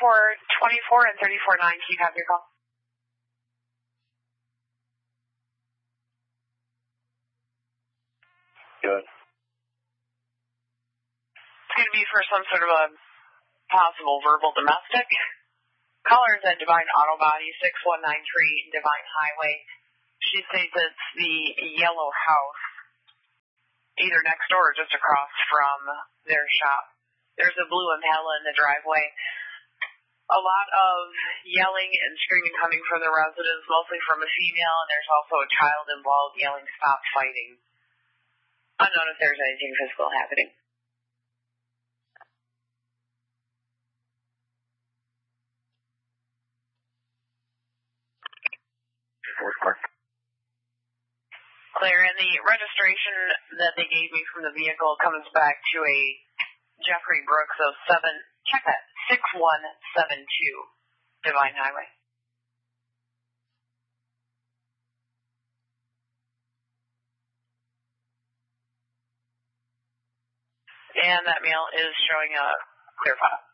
3424 and 349, can you have your call? Good. It's going to be for some sort of a possible verbal domestic. Callers at Divine Auto Body, 6193 Divine Highway. She states it's the yellow house, either next door or just across from their shop. There's a blue Impala in the driveway. A lot of yelling and screaming coming from the residents, mostly from a female, and there's also a child involved yelling, "Stop fighting." Unknown if there's anything physical happening. Clear, and the registration that they gave me from the vehicle comes back to a Jeffrey Brooks of 6172 Divine Highway. And that mail is showing a clear file.